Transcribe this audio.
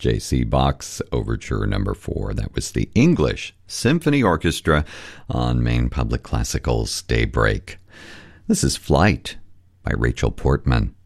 J.C. Bach's Overture No. 4. That was the English Symphony Orchestra on Maine Public Classical's Daybreak. This is Flight by Rachel Portman.